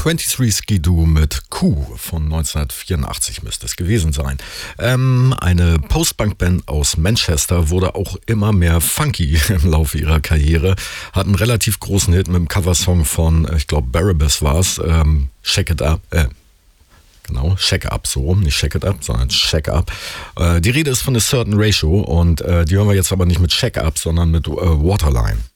23 Skidoo mit Q von 1984 müsste es gewesen sein. Eine Post-Punk-Band aus Manchester wurde auch immer mehr funky im Laufe ihrer Karriere, hat einen relativ großen Hit mit dem Coversong von, ich glaube, Barabbas war es, Shake It Up, Genau, Shake Up, so rum, nicht Shake It Up, sondern Shake Up. Die Rede ist von A Certain Ratio und die hören wir jetzt aber nicht mit Shake Up, sondern mit Waterline.